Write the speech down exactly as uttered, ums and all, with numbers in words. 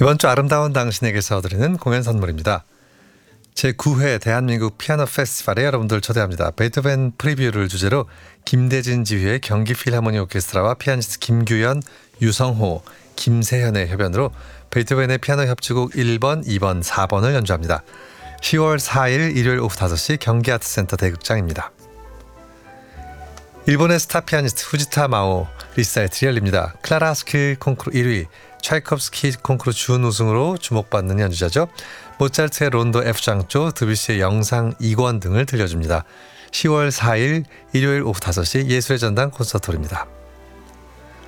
이번 주 아름다운 당신에게서 드리는 공연 선물입니다. 제구 회 대한민국 피아노 페스티벌에 여러분들 초대합니다. 베토벤 프리뷰를 주제로 김대진 지휘의 경기 필하모니 오케스트라와 피아니스트 김규현, 유성호, 김세현의 협연으로 베토벤의 피아노 협주곡 일 번, 이 번, 사 번을 연주합니다. 시월 사일 일요일 오후 다섯 시 경기아트센터 대극장입니다. 일본의 스타 피아니스트 후지타 마오 리사이틀이 열립니다. 클라라스키 콩쿠르 일 위, 차이콥스키 콩쿠르 준우승으로 주목받는 연주자죠. 모차르트의 론도 F장조, 드뷔시의 영상 이 권 등을 들려줍니다. 시월 사일 일요일 오후 다섯 시 예술의 전당 콘서트홀입니다.